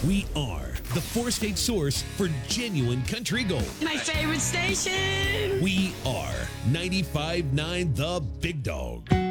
We are the four-state source for genuine country gold. My favorite station. We are 95.9 The Big Dog.